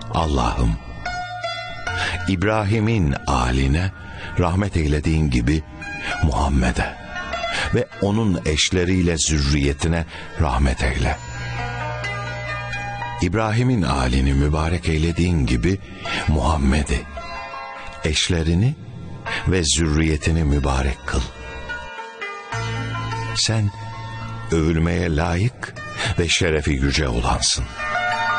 Allah'ım, İbrahim'in âline rahmet eylediğin gibi Muhammed'e ve onun eşleriyle zürriyetine rahmet eyle. İbrahim'in âlini mübarek eylediğin gibi Muhammed'i, eşlerini ve zürriyetini mübarek kıl. Sen övülmeye layık ve şerefi yüce olansın.